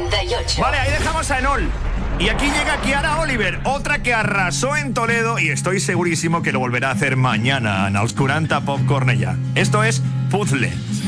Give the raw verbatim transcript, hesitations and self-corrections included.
noventa y ocho. Vale, ahí dejamos a Enol. Y aquí llega Kiara Oliver, otra que arrasó en Toledo y estoy segurísimo que lo volverá a hacer mañana en Auscuranta Pop Cornellà. Esto es Puzzle.